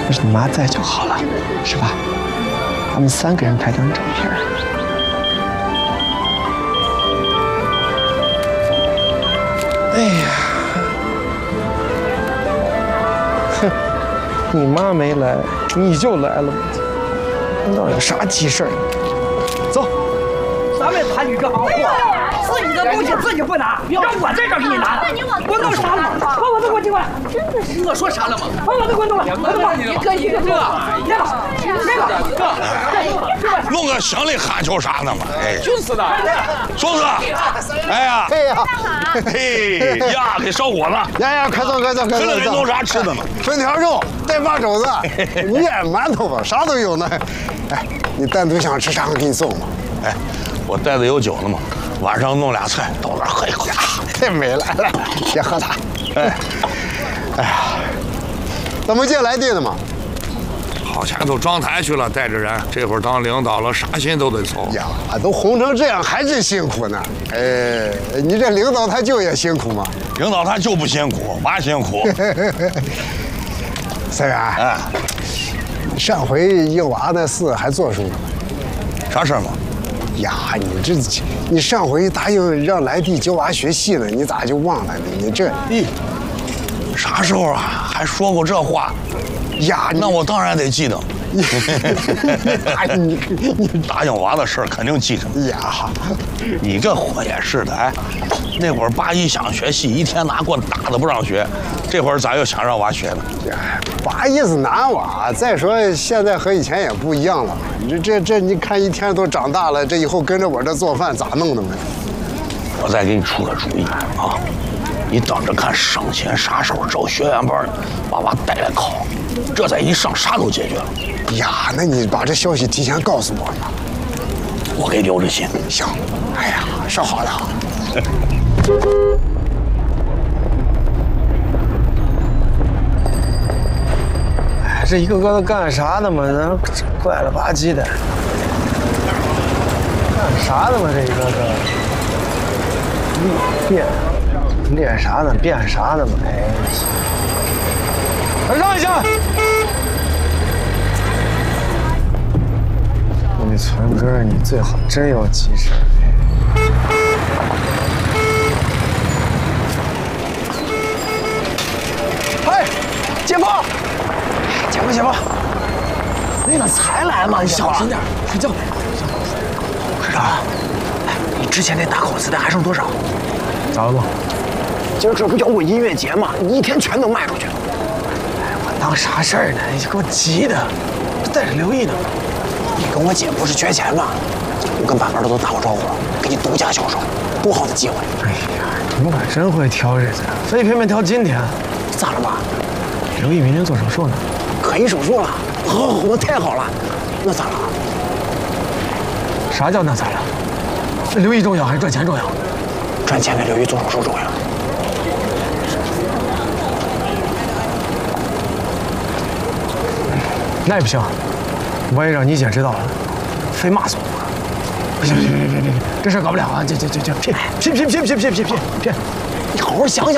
要是你妈在就好了，是吧？咱们3个人拍张照片。哎呀，哼，你妈没来，你就来了，你到底有啥急事儿？走， 咱们谈你这行货，自己的东西自己不拿，让我在这儿给你拿，我弄啥了？把我的给我递过来！真的是，我说啥了吗？把我的给我弄来！一个一个这弄个乡里喊求啥呢嘛？哎， 就是的。 孙子，哎呀， 哎呀， 嘿呀，给烧火了！ 呀，快坐，快坐，快坐！ 给弄啥吃的嘛？ 春条肉、带把肘子、面、馒头吧，啥都有呢。哎，你单独想吃啥，我给你做嘛。 哎，我带的有酒呢嘛，晚上弄俩菜，到那儿喝一口。 太美了，来，先喝它。哎呀，怎么进来地的嘛？ 好前头装台去了，带着人，这会儿当领导了，啥心都得操。 呀，都红成这样，还真辛苦呢。哎，你这领导他就也辛苦吗？ 领导他就不辛苦，妈辛苦。 三元， 哎， 上回应娃那事还做数呢。 啥事儿嘛？ 呀，你上回答应让来弟教娃学戏呢，你咋就忘了呢？你这， 啥时候啊？还说过这话？ 呀， 那我当然得记得。 哎，你答应娃的事儿肯定记着。 呀， 你这货也是的，哎，那会儿八一想学戏，一天拿棍打的不让学，这会儿咋又想让娃学呢？ 把意思难娃。再说现在和以前也不一样了，这你看一天都长大了，这以后跟着我这做饭咋弄的嘛？ 我再给你出个主意啊，你等着看省钱啥时候找学员班，把娃带来考，这再一上啥都解决了。 呀，那你把这消息提前告诉我呀。 我给留着心。 行，哎呀，说好了。 哎，这一个个都干啥呢嘛？那怪了吧唧的，干啥呢嘛？这一个个练啥呢？变啥呢嘛？哎，让一下。你存哥，你最好真有急事。哎，姐夫，姐夫，那个才来嘛，你小心点，睡觉。市长，哎，你之前那打口子的还剩多少？咋了嘛？今儿这不摇滚音乐节嘛，你一天全能卖出去。哎，我当啥事儿呢？你给我急的，带着刘毅呢。你跟我姐不是缺钱吗？我跟板板的都打过招呼了，给你独家销售，多好的机会！哎呀，你可真会挑日子，非偏偏挑今天。咋了嘛？刘毅明天做手术呢，可以手术了。好，那太好了。那咋了？啥叫那咋了？那刘毅重要还是赚钱重要？赚钱比刘毅做手术重要。那也不行。万一让你姐知道了，非骂死我！不行，这事搞不了啊！这，骗！你好好想想。